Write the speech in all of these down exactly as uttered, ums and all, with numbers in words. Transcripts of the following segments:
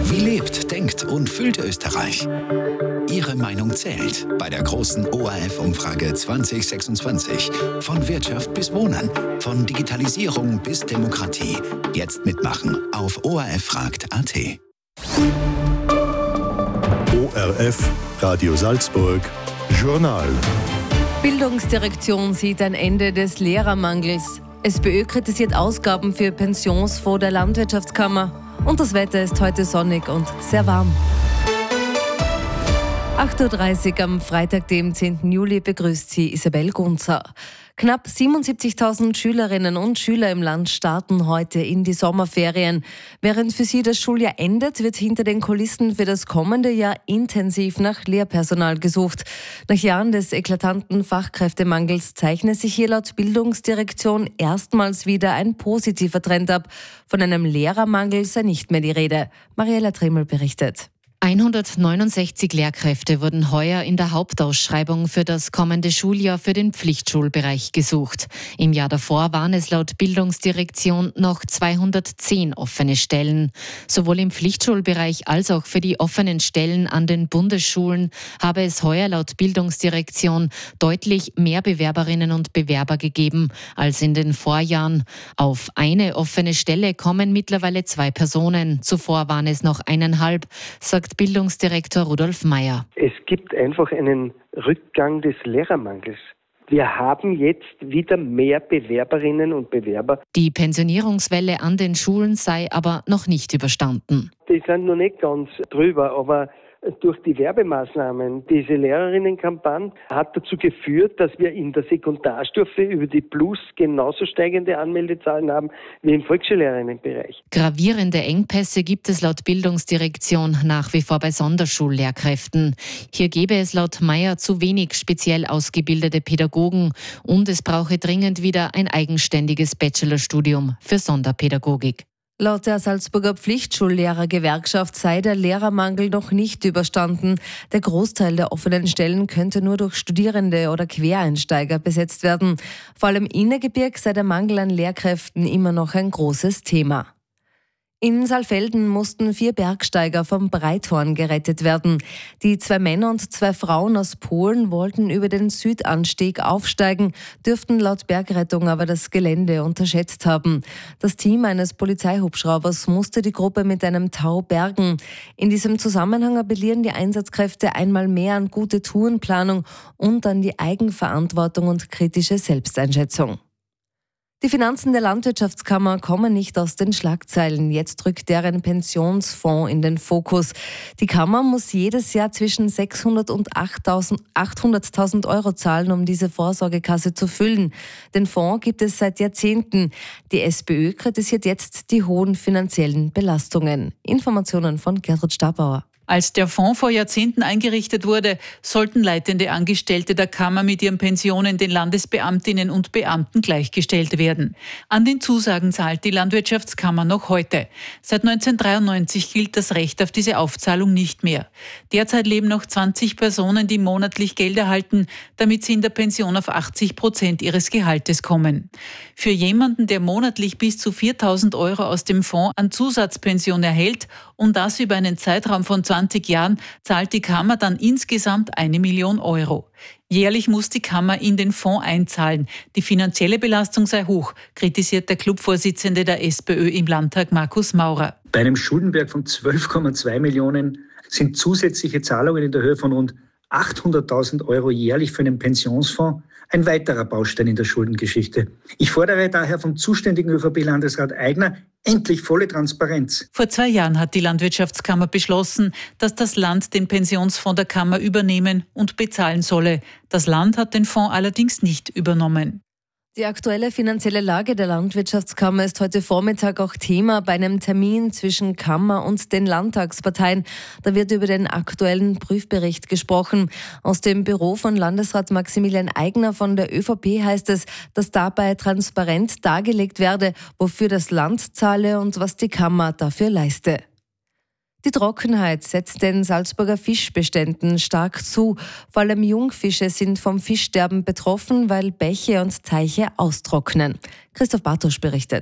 Wie lebt, denkt und fühlt Österreich? Ihre Meinung zählt bei der großen O R F-Umfrage zwanzig sechsundzwanzig. Von Wirtschaft bis Wohnen, von Digitalisierung bis Demokratie. Jetzt mitmachen auf O R F fragt punkt a t. O R F, Radio Salzburg, Journal. Bildungsdirektion sieht ein Ende des Lehrermangels. SPÖ kritisiert Ausgaben für Pensionsfonds der Landwirtschaftskammer. Und das Wetter ist heute sonnig und sehr warm. acht Uhr dreißig am Freitag, dem zehnten Juli, begrüßt Sie Isabel Gunzer. Knapp siebenundsiebzigtausend Schülerinnen und Schüler im Land starten heute in die Sommerferien. Während für sie das Schuljahr endet, wird hinter den Kulissen für das kommende Jahr intensiv nach Lehrpersonal gesucht. Nach Jahren des eklatanten Fachkräftemangels zeichnet sich hier laut Bildungsdirektion erstmals wieder ein positiver Trend ab. Von einem Lehrermangel sei nicht mehr die Rede. Mariella Tremel berichtet. hundertneunundsechzig Lehrkräfte wurden heuer in der Hauptausschreibung für das kommende Schuljahr für den Pflichtschulbereich gesucht. Im Jahr davor waren es laut Bildungsdirektion noch zweihundertzehn offene Stellen. Sowohl im Pflichtschulbereich als auch für die offenen Stellen an den Bundesschulen habe es heuer laut Bildungsdirektion deutlich mehr Bewerberinnen und Bewerber gegeben als in den Vorjahren. Auf eine offene Stelle kommen mittlerweile zwei Personen. Zuvor waren es noch eineinhalb, sagt Bildungsdirektor Rudolf Meyer. Es gibt einfach einen Rückgang des Lehrermangels. Wir haben jetzt wieder mehr Bewerberinnen und Bewerber. Die Pensionierungswelle an den Schulen sei aber noch nicht überstanden. Die sind noch nicht ganz drüber, aber durch die Werbemaßnahmen, diese Lehrerinnenkampagne hat dazu geführt, dass wir in der Sekundarstufe über die Plus genauso steigende Anmeldezahlen haben wie im Volksschullehrerinnenbereich. Gravierende Engpässe gibt es laut Bildungsdirektion nach wie vor bei Sonderschullehrkräften. Hier gäbe es laut Meyer zu wenig speziell ausgebildete Pädagogen und es brauche dringend wieder ein eigenständiges Bachelorstudium für Sonderpädagogik. Laut der Salzburger Pflichtschullehrergewerkschaft sei der Lehrermangel noch nicht überstanden. Der Großteil der offenen Stellen könnte nur durch Studierende oder Quereinsteiger besetzt werden. Vor allem im Innergebirge sei der Mangel an Lehrkräften immer noch ein großes Thema. In Saalfelden mussten vier Bergsteiger vom Breithorn gerettet werden. Die zwei Männer und zwei Frauen aus Polen wollten über den Südanstieg aufsteigen, dürften laut Bergrettung aber das Gelände unterschätzt haben. Das Team eines Polizeihubschraubers musste die Gruppe mit einem Tau bergen. In diesem Zusammenhang appellieren die Einsatzkräfte einmal mehr an gute Tourenplanung und an die Eigenverantwortung und kritische Selbsteinschätzung. Die Finanzen der Landwirtschaftskammer kommen nicht aus den Schlagzeilen. Jetzt rückt deren Pensionsfonds in den Fokus. Die Kammer muss jedes Jahr zwischen sechshundert und achthunderttausend Euro zahlen, um diese Vorsorgekasse zu füllen. Den Fonds gibt es seit Jahrzehnten. Die SPÖ kritisiert jetzt die hohen finanziellen Belastungen. Informationen von Gertrud Stabauer. Als der Fonds vor Jahrzehnten eingerichtet wurde, sollten leitende Angestellte der Kammer mit ihren Pensionen den Landesbeamtinnen und Beamten gleichgestellt werden. An den Zusagen zahlt die Landwirtschaftskammer noch heute. Seit neunzehnhundertdreiundneunzig gilt das Recht auf diese Aufzahlung nicht mehr. Derzeit leben noch zwanzig Personen, die monatlich Geld erhalten, damit sie in der Pension auf achtzig Prozent ihres Gehaltes kommen. Für jemanden, der monatlich bis zu viertausend Euro aus dem Fonds an Zusatzpension erhält und das über einen Zeitraum von zwanzig Jahren, zahlt die Kammer dann insgesamt eine Million Euro. Jährlich muss die Kammer in den Fonds einzahlen. Die finanzielle Belastung sei hoch, kritisiert der Clubvorsitzende der SPÖ im Landtag, Markus Maurer. Bei einem Schuldenberg von zwölf Komma zwei Millionen sind zusätzliche Zahlungen in der Höhe von rund achthunderttausend Euro jährlich für einen Pensionsfonds ein weiterer Baustein in der Schuldengeschichte. Ich fordere daher vom zuständigen ÖVP-Landesrat Aigner endlich volle Transparenz. Vor zwei Jahren hat die Landwirtschaftskammer beschlossen, dass das Land den Pensionsfonds der Kammer übernehmen und bezahlen solle. Das Land hat den Fonds allerdings nicht übernommen. Die aktuelle finanzielle Lage der Landwirtschaftskammer ist heute Vormittag auch Thema bei einem Termin zwischen Kammer und den Landtagsparteien. Da wird über den aktuellen Prüfbericht gesprochen. Aus dem Büro von Landesrat Maximilian Aigner von der ÖVP heißt es, dass dabei transparent dargelegt werde, wofür das Land zahle und was die Kammer dafür leiste. Die Trockenheit setzt den Salzburger Fischbeständen stark zu. Vor allem Jungfische sind vom Fischsterben betroffen, weil Bäche und Teiche austrocknen. Christoph Bartosch berichtet.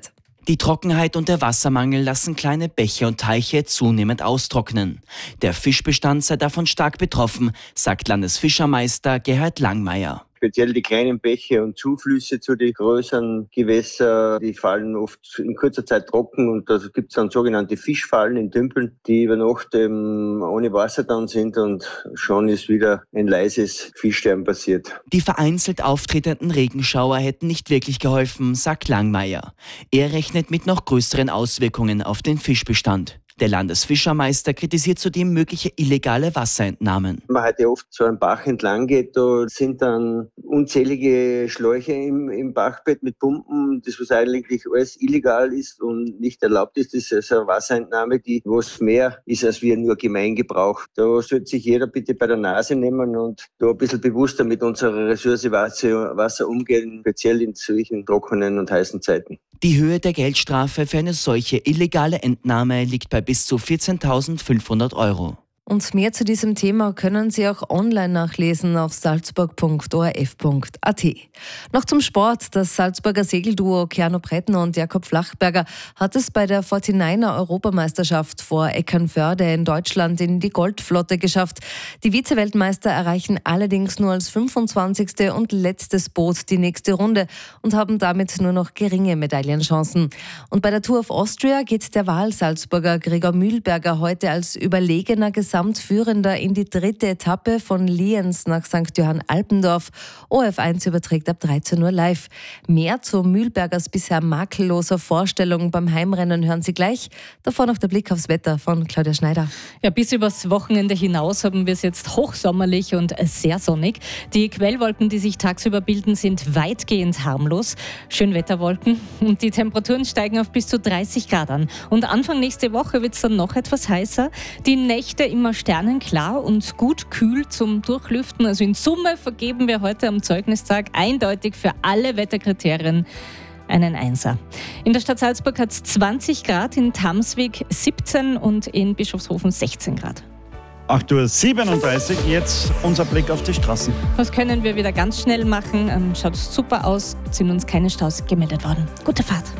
Die Trockenheit und der Wassermangel lassen kleine Bäche und Teiche zunehmend austrocknen. Der Fischbestand sei davon stark betroffen, sagt Landesfischermeister Gerhard Langmeier. Speziell die kleinen Bäche und Zuflüsse zu den größeren Gewässern, die fallen oft in kurzer Zeit trocken und da gibt es dann sogenannte Fischfallen in Tümpeln, die über Nacht ähm, ohne Wasser dann sind und schon ist wieder ein leises Fischsterben passiert. Die vereinzelt auftretenden Regenschauer hätten nicht wirklich geholfen, sagt Langmeier. Er rechnet mit noch größeren Auswirkungen auf den Fischbestand. Der Landesfischermeister kritisiert zudem mögliche illegale Wasserentnahmen. Wenn man heute oft so einen Bach entlang geht, da sind dann unzählige Schläuche im, im Bachbett mit Pumpen, das was eigentlich alles illegal ist und nicht erlaubt ist. Das ist eine Wasserentnahme, die was mehr ist als wir nur Gemeingebrauch. Da sollte sich jeder bitte bei der Nase nehmen und da ein bisschen bewusster mit unserer Ressource Wasser, Wasser umgehen, speziell in solchen trockenen und heißen Zeiten. Die Höhe der Geldstrafe für eine solche illegale Entnahme liegt bei bis zu vierzehntausendfünfhundert Euro. Und mehr zu diesem Thema können Sie auch online nachlesen auf salzburg punkt o r f punkt a t. Noch zum Sport. Das Salzburger Segelduo Keanu Brettner und Jakob Flachberger hat es bei der forty-niner Europameisterschaft vor Eckernförde in Deutschland in die Goldflotte geschafft. Die Vize-Weltmeister erreichen allerdings nur als fünfundzwanzigste und letztes Boot die nächste Runde und haben damit nur noch geringe Medaillenchancen. Und bei der Tour of Austria geht der Wahlsalzburger Gregor Mühlberger heute als überlegener Gesamtführender in die dritte Etappe von Lienz nach Sankt Johann Alpendorf. O F eins überträgt ab dreizehn Uhr live. Mehr zu Mühlbergers bisher makelloser Vorstellung beim Heimrennen hören Sie gleich. Davor noch der Blick aufs Wetter von Claudia Schneider. Ja, bis übers Wochenende hinaus haben wir es jetzt hochsommerlich und sehr sonnig. Die Quellwolken, die sich tagsüber bilden, sind weitgehend harmlos. Schönwetterwolken und die Temperaturen steigen auf bis zu dreißig Grad an. Und Anfang nächste Woche wird es dann noch etwas heißer. Die Nächte im Immer sternenklar und gut kühl zum Durchlüften. Also in Summe vergeben wir heute am Zeugnistag eindeutig für alle Wetterkriterien einen Einser. In der Stadt Salzburg hat es zwanzig Grad, in Tamswig siebzehn und in Bischofshofen sechzehn Grad. acht Uhr siebenunddreißig, jetzt unser Blick auf die Straßen. Das können wir wieder ganz schnell machen. Ähm, schaut super aus, sind uns keine Staus gemeldet worden. Gute Fahrt.